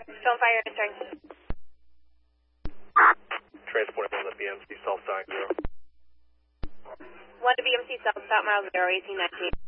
Film fire entering. Transport 1 to BMC South Side 0. 1 to BMC South, stop mile 0, 1819.